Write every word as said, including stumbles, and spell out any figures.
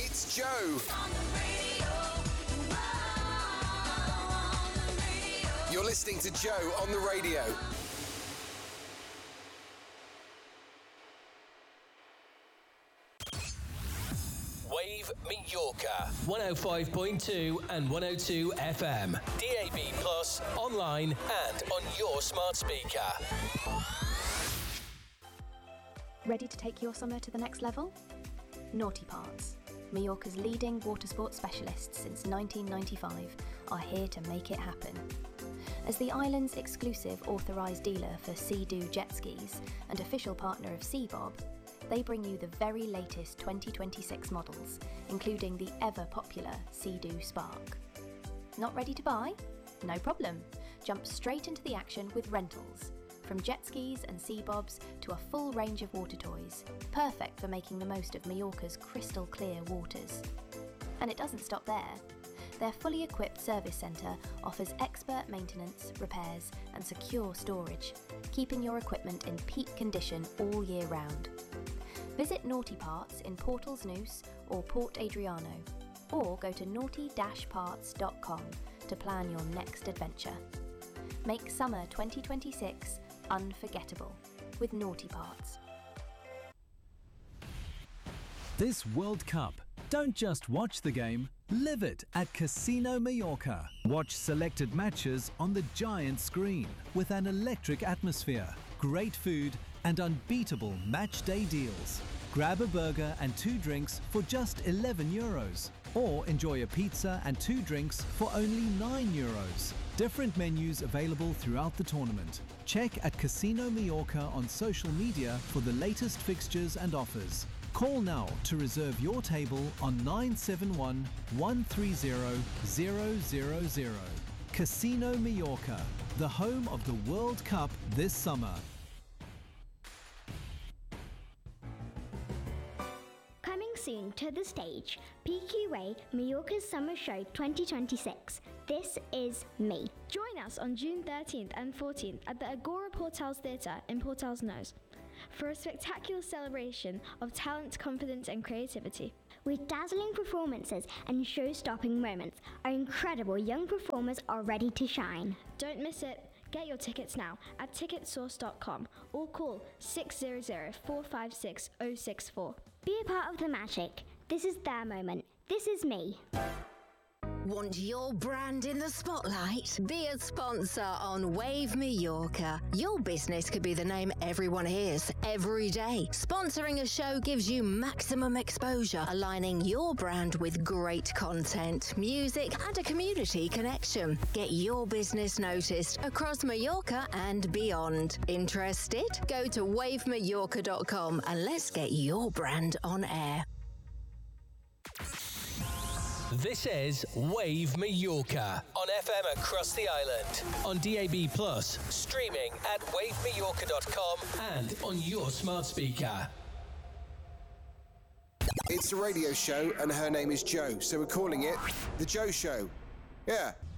It's Joe. On the radio. Whoa, on the radio. You're listening to Joe on the radio. Wave Mallorca, one oh five point two and one oh two F M. D A B Plus, online and on your smart speaker. Ready to take your summer to the next level? Naughty Parts, Mallorca's leading water sports specialists since nineteen ninety-five, are here to make it happen. As the island's exclusive authorised dealer for Sea-Doo jet skis and official partner of Seabob, they bring you the very latest twenty twenty-six models, including the ever-popular Sea-Doo Spark. Not ready to buy? No problem. Jump straight into the action with rentals. From jet skis and Seabobs to a full range of water toys, perfect for making the most of Mallorca's crystal clear waters. And it doesn't stop there. Their fully equipped service centre offers expert maintenance, repairs and secure storage, keeping your equipment in peak condition all year round. Visit Naughty Parts in Portals Noose or Port Adriano, or go to naughty dash parts dot com to plan your next adventure. Make summer twenty twenty-six unforgettable with Naughty Parts. This World Cup, don't just watch the game, live it at Casino Mallorca. Watch selected matches on the giant screen with an electric atmosphere, great food and unbeatable match day deals. Grab a burger and two drinks for just eleven euros, or enjoy a pizza and two drinks for only nine euros. Different menus available throughout the tournament. Check at Casino Mallorca on social media for the latest fixtures and offers. Call now to reserve your table on nine seven one, one three zero, zero zero zero. Casino Mallorca, the home of the World Cup this summer. Coming soon to the stage, P Q A Mallorca's Summer Show twenty twenty-six. This is me. Join us on June thirteenth and fourteenth at the Agora Portals Theatre in Portals Nose for a spectacular celebration of talent, confidence and creativity. With dazzling performances and show-stopping moments, our incredible young performers are ready to shine. Don't miss it. Get your tickets now at ticket source dot com or call six hundred, four five six, zero six four. Be a part of the magic. This is their moment. This is me. Want your brand in the spotlight? Be a sponsor on Wave Mallorca. Your business could be the name everyone hears every day. Sponsoring a show gives you maximum exposure, aligning your brand with great content, music, and a community connection. Get your business noticed across Mallorca and beyond. Interested? Go to wave mallorca dot com and let's get your brand on air. This is Wave Mallorca on F M across the island, on D A B Plus, streaming at wave mallorca dot com and on your smart speaker. It's a radio show and her name is Joe, so we're calling it The Joe Show. Yeah.